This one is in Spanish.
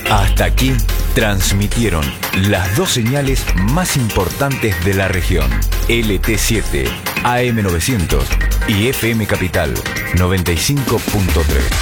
Hasta aquí transmitieron las dos señales más importantes de la región: LT7, AM900 y FM Capital 95.3.